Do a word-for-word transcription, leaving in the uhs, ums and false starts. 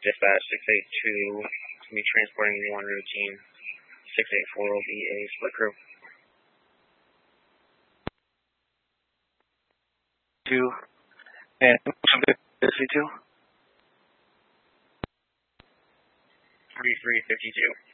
Dispatch six eight two, to be transporting one routine. six eight four will be a split crew. Two. And C two? three three fifty-two.